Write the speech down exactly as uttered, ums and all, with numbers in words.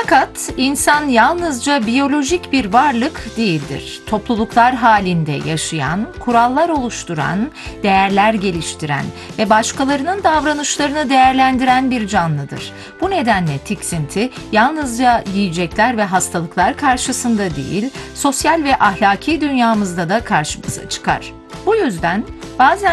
Fakat insan yalnızca biyolojik bir varlık değildir. Topluluklar halinde yaşayan, kurallar oluşturan, değerler geliştiren ve başkalarının davranışlarını değerlendiren bir canlıdır. Bu nedenle tiksinti yalnızca yiyecekler ve hastalıklar karşısında değil, sosyal ve ahlaki dünyamızda da karşımıza çıkar. Bu yüzden bazen